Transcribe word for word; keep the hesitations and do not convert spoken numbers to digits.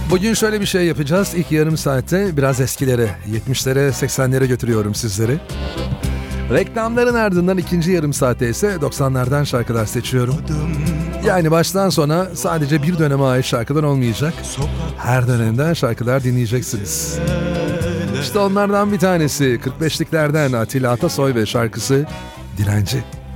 Bugün şöyle bir şey yapacağız. İlk yarım saatte biraz eskilere, yetmişlere, seksenlere götürüyorum sizleri. Reklamların ardından ikinci yarım saatte ise doksanlardan şarkılar seçiyorum. Yani baştan sona sadece bir döneme ait şarkılar olmayacak. Her dönemden şarkılar dinleyeceksiniz. İşte onlardan bir tanesi kırk beşliklerden Atilla Atasoy ve şarkısı Dilenci.